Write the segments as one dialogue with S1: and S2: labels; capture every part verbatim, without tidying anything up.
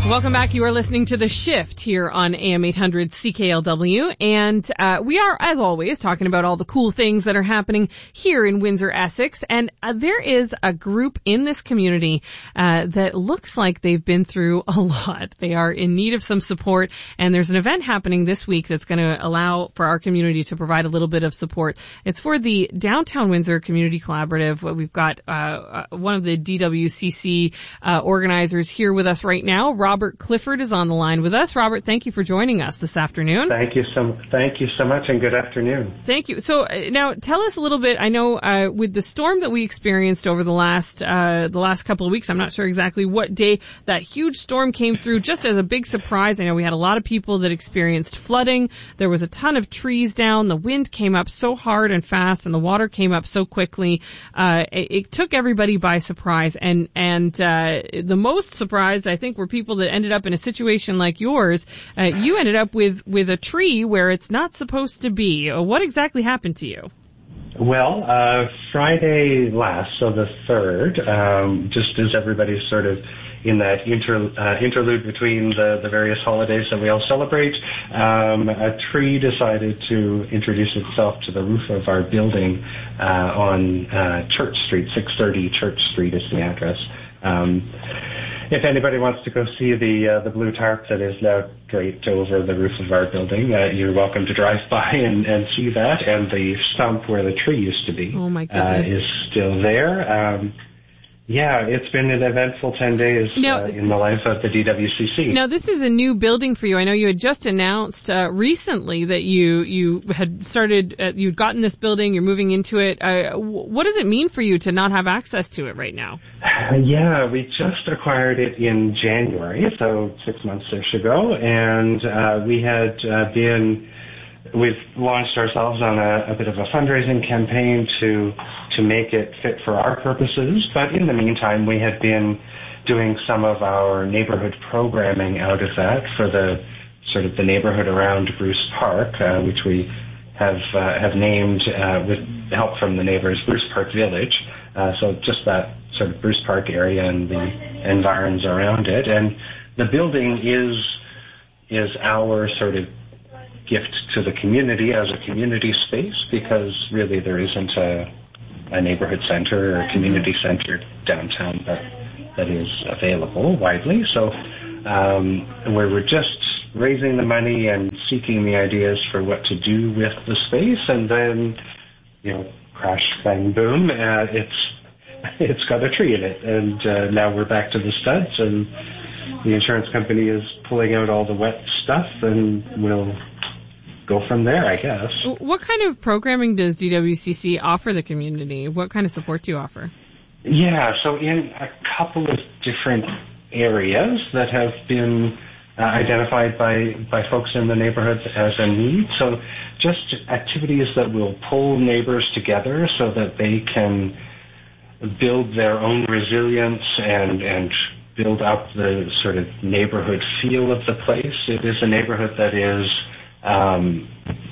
S1: Welcome back. You are listening to The Shift here on A M eight hundred C K L W. And uh, we are, as always, talking about all the cool things that are happening here in Windsor, Essex. And uh, there is a group in this community uh, that looks like they've been through a lot. They are in need of some support. And there's an event happening this week that's going to allow for our community to provide a little bit of support. It's for the Downtown Windsor Community Collaborative. We've got uh, one of the D W C C uh, organizers here with us right now. Robert Clifford is on the line with us. Robert, thank you for joining us this afternoon.
S2: Thank you so, thank you so much, and good afternoon.
S1: Thank you. So uh, now tell us a little bit. I know uh, with the storm that we experienced over the last uh, the last couple of weeks, I'm not sure exactly what day that huge storm came through. Just as a big surprise, I know we had a lot of people that experienced flooding. There was a ton of trees down. The wind came up so hard and fast, and the water came up so quickly. Uh, it, it took everybody by surprise, and and uh, the most surprised, I think, were people that ended up in a situation like yours. Uh, you ended up with, with a tree where it's not supposed to be. Uh, what exactly happened to you?
S2: Well, uh, Friday last, so the third, um, just as everybody's sort of in that inter, uh, interlude between the, the various holidays that we all celebrate, um, a tree decided to introduce itself to the roof of our building uh, on uh, Church Street. six thirty Church Street is the address. Um, If anybody wants to go see the uh, the blue tarp that is now draped over the roof of our building, uh, you're welcome to drive by and, and see that. And the stump where the tree used to be
S1: oh my goodness.
S2: Uh, is still there. Um, yeah, it's been an eventful ten days
S1: now,
S2: uh, in the life of the D W C C.
S1: Now, this is a new building for you. I know you had just announced uh, recently that you you had started, uh, you'd gotten this building, you're moving into it. Uh, what does it mean for you to not have access to it right now?
S2: Uh, yeah, we just acquired it in January, so six months-ish ago, and uh, we had uh, been, we've launched ourselves on a, a bit of a fundraising campaign to to make it fit for our purposes, but in the meantime, we had been doing some of our neighborhood programming out of that for the sort of the neighborhood around Bruce Park, uh, which we have uh, have named uh, with help from the neighbors Bruce Park Village. Uh, so just that sort of Bruce Park area and the environs around it. And the building is is our sort of gift to the community as a community space, because really there isn't a, a neighborhood center or a community center downtown that that is available widely. So um, we were just raising the money and seeking the ideas for what to do with the space, and then, you know, crash, bang, boom, uh, it's it's got a tree in it, and uh, now we're back to the studs, and the insurance company is pulling out all the wet stuff, and we'll go from there, I guess.
S1: What kind of programming does D W C C offer the community? What kind of support do you offer?
S2: Yeah, so in a couple of different areas that have been uh, identified by, by folks in the neighborhood as a need. So just activities that will pull neighbors together so that they can build their own resilience and, and build up the sort of neighborhood feel of the place. It is a neighborhood that is um,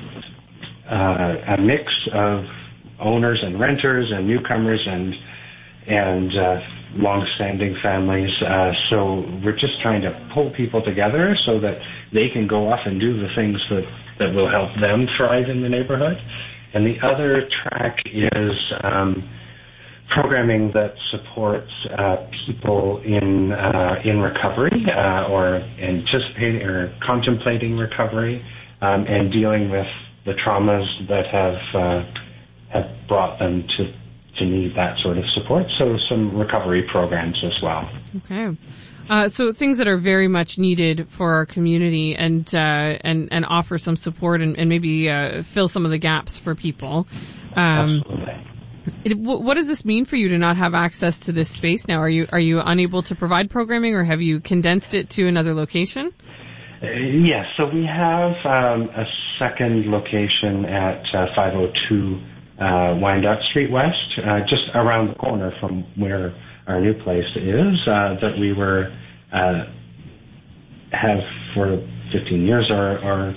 S2: uh, a mix of owners and renters and newcomers and and uh, long-standing families. Uh, so we're just trying to pull people together so that they can go off and do the things that, that will help them thrive in the neighborhood. And the other track is um, programming that supports uh, people in uh, in recovery uh, or anticipating or contemplating recovery um, and dealing with the traumas that have uh, have brought them to to need that sort of support. So some recovery programs as well.
S1: Okay. Uh, so things that are very much needed for our community and uh, and and offer some support and, and maybe uh, fill some of the gaps for people. Um,
S2: Absolutely.
S1: It, what does this mean for you to not have access to this space now? Are you are you unable to provide programming, or have you condensed it to another location?
S2: Uh, yes. So we have um, a second location at uh, five oh two uh, Wyandotte Street West, uh, just around the corner from where our new place is, uh, that we were uh, have for fifteen years or, or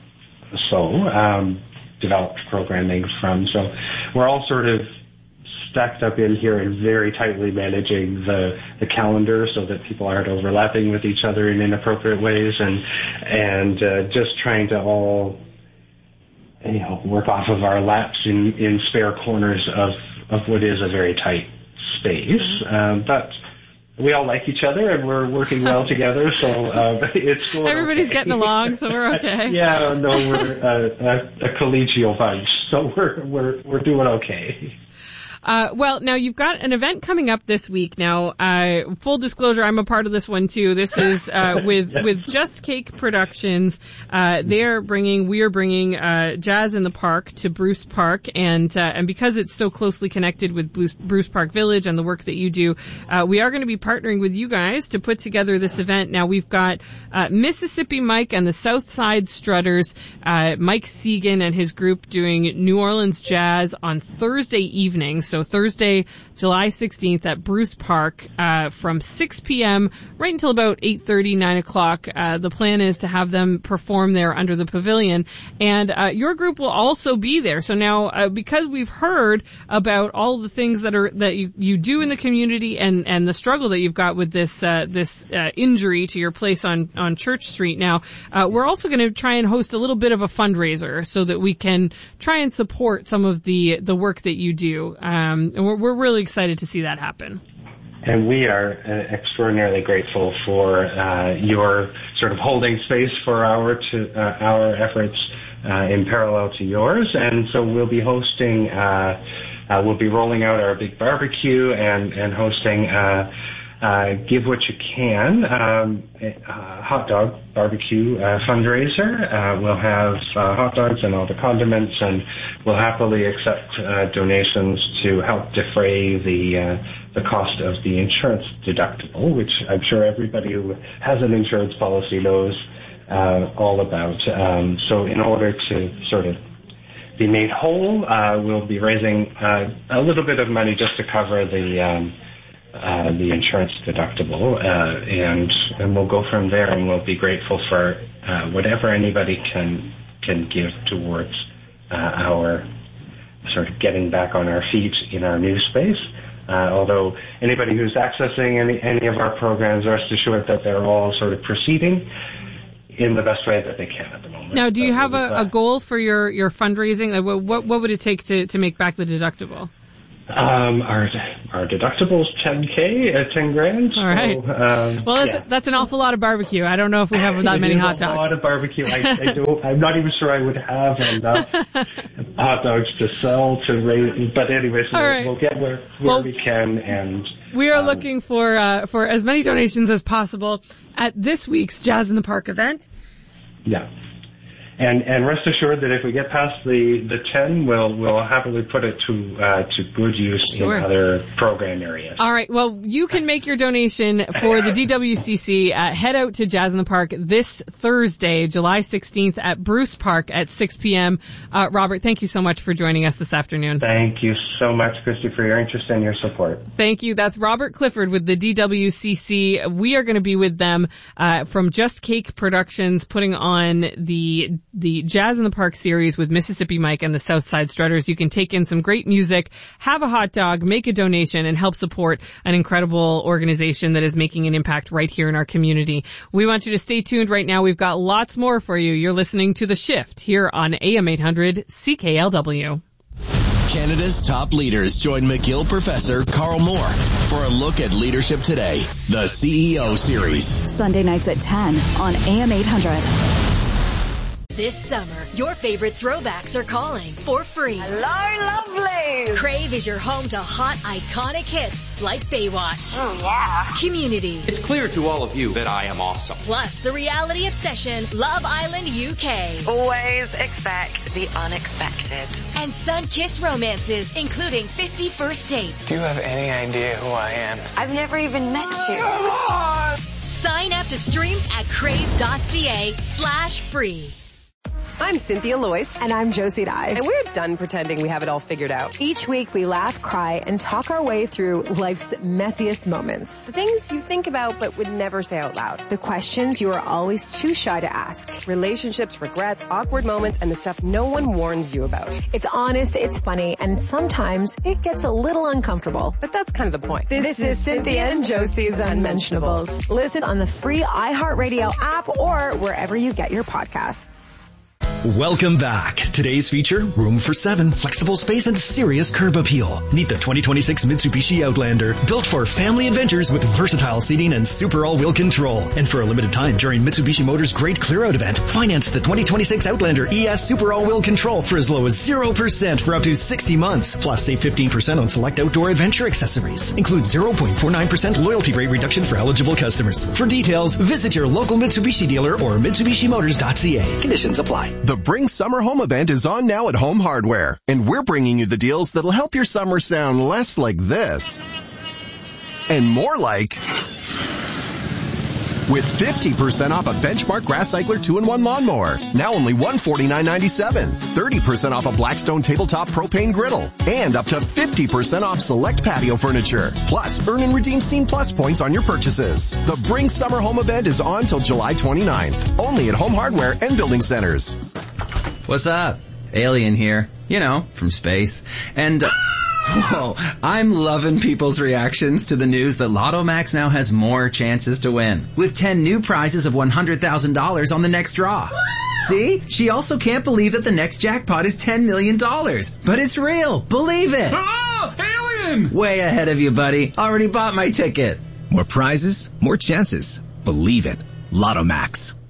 S2: so um, developed programming from. So we're all sort of stacked up in here and very tightly managing the, the calendar so that people aren't overlapping with each other in inappropriate ways, and and uh, just trying to all, you know, work off of our laps in, in spare corners of, of what is a very tight space. Um, but we all like each other and we're working well together, so uh, it's going
S1: Everybody's
S2: okay.
S1: getting along, so we're okay.
S2: Yeah, no, we're a, a, a collegial bunch, so we're we're we're doing okay.
S1: Uh, well, now you've got an event coming up this week. Now, uh, full disclosure, I'm a part of this one too. This is, uh, with, yes. with Just Cake Productions. Uh, they're bringing, we are bringing, uh, Jazz in the Park to Bruce Park. And, uh, and because it's so closely connected with Bruce, Bruce Park Village and the work that you do, uh, we are going to be partnering with you guys to put together this event. Now we've got, uh, Mississippi Mike and the Southside Strutters, uh, Mike Segan and his group doing New Orleans jazz on Thursday evening. So Thursday, July sixteenth at Bruce Park, uh, from six p.m. right until about eight thirty, nine o'clock. Uh, the plan is to have them perform there under the pavilion. And, uh, your group will also be there. So now, uh, because we've heard about all the things that are, that you, you do in the community and, and the struggle that you've got with this, uh, this, uh, injury to your place on, on Church Street now, uh, we're also going to try and host a little bit of a fundraiser so that we can try and support some of the, the work that you do. Um, and we're, we're really excited to see that happen.
S2: And we are uh, extraordinarily grateful for uh, your sort of holding space for our to, uh, our efforts uh, in parallel to yours. And so we'll be hosting, uh, uh, we'll be rolling out our big barbecue and, and hosting uh, uh, Give What You Can, um, uh, hot dog barbecue uh, fundraiser. Uh, we'll have uh, hot dogs and all the condiments, and we'll happily accept uh, donations to help defray the uh, the cost of the insurance deductible, which I'm sure everybody who has an insurance policy knows uh, all about. Um, so in order to sort of be made whole, uh, we'll be raising uh, a little bit of money just to cover the um, uh, the insurance deductible, uh, and and we'll go from there, and we'll be grateful for uh, whatever anybody can can give towards uh, our sort of getting back on our feet in our new space. Uh, although anybody who's accessing any, any of our programs, rest assured that they're all sort of proceeding in the best way that they can at the moment.
S1: Now, do you
S2: but
S1: have a, a goal for your, your fundraising? Like, what what would it take to, to make back the deductible?
S2: Um, our our deductible's ten K at ten grand.
S1: All right.
S2: So, um,
S1: well, that's,
S2: yeah.
S1: that's an awful lot of barbecue. I don't know if we have that many hot dogs.
S2: A lot of barbecue. I, I don't, I'm not even sure I would have enough hot dogs to sell to raise. But anyways, we'll,
S1: right.
S2: we'll get where, where
S1: well,
S2: we can. And
S1: we are
S2: um,
S1: looking for uh, for as many donations as possible at this week's Jazz in the Park event.
S2: Yeah. And and rest assured that if we get past the, the ten, we'll we'll happily put it to uh, to good use
S1: sure.
S2: in other program areas.
S1: All right. Well, you can make your donation for the D W C C. Uh, head out to Jazz in the Park this Thursday, July sixteenth at Bruce Park at six p.m. Uh, Robert, thank you so much for joining us this afternoon.
S2: Thank you so much, Christy, for your interest and your support.
S1: Thank you. That's Robert Clifford with the D W C C. We are going to be with them uh, from Just Cake Productions, putting on the the Jazz in the Park series with Mississippi Mike and the Southside Strutters. You can take in some great music, have a hot dog, make a donation, and help support an incredible organization that is making an impact right here in our community. We want you to stay tuned right now. We've got lots more for you. You're listening to The Shift here on A M eight hundred C K L W.
S3: Canada's top leaders join McGill professor Carl Moore for a look at leadership today, the C E O series.
S4: Sunday nights at ten on A M eight hundred.
S5: This summer, your favorite throwbacks are calling for free.
S6: Hello, lovely.
S5: Crave is your home to hot, iconic hits like Baywatch.
S6: Oh, yeah.
S5: Community.
S7: It's clear to all of you that I am awesome.
S5: Plus the reality obsession, Love Island U K.
S6: Always expect the unexpected.
S5: And sun-kissed romances, including fifty First Dates.
S8: Do you have any idea who I am?
S6: I've never even met you.
S5: Sign up to stream at crave.ca slash free.
S9: I'm Cynthia Loyce.
S10: And I'm Josie Dye.
S9: And we're done pretending we have it all figured out.
S10: Each week we laugh, cry, and talk our way through life's messiest moments.
S9: The things you think about but would never say out loud.
S10: The questions you are always too shy to ask.
S9: Relationships, regrets, awkward moments, and the stuff no one warns you about.
S10: It's honest, it's funny, and sometimes it gets a little uncomfortable.
S9: But that's kind of the point.
S10: This, this is Cynthia and Josie's Unmentionables. Listen on the free iHeartRadio app or wherever you get your podcasts.
S11: Welcome back. Today's feature, room for seven, flexible space, and serious curb appeal. Meet the twenty twenty-six Mitsubishi Outlander, built for family adventures with versatile seating and super all-wheel control. And for a limited time during Mitsubishi Motors' Great Clear-Out event, finance the twenty twenty-six Outlander E S Super All-Wheel Control for as low as zero percent for up to sixty months. Plus, save fifteen percent on select outdoor adventure accessories. Include zero point four nine percent loyalty rate reduction for eligible customers. For details, visit your local Mitsubishi dealer or Mitsubishi Motors dot C A. Conditions apply.
S12: The Bring Summer Home event is on now at Home Hardware, and we're bringing you the deals that'll help your summer sound less like this and more like with fifty percent off a Benchmark Grass Cycler two in one lawnmower, now only one hundred forty-nine ninety-seven, thirty percent off a Blackstone Tabletop Propane Griddle, and up to fifty percent off select patio furniture. Plus, earn and redeem Scene Plus points on your purchases. The Bring Summer Home event is on till July twenty-ninth, only at Home Hardware and Building Centers.
S13: What's up? Alien here. You know, from space. And, uh, whoa, I'm loving people's reactions to the news that Lotto Max now has more chances to win, with ten new prizes of one hundred thousand dollars on the next draw. See? She also can't believe that the next jackpot is ten million dollars. But it's real. Believe it.
S14: Oh, alien!
S13: Way ahead of you, buddy. Already bought my ticket.
S15: More prizes, more chances. Believe it. Lotto Max.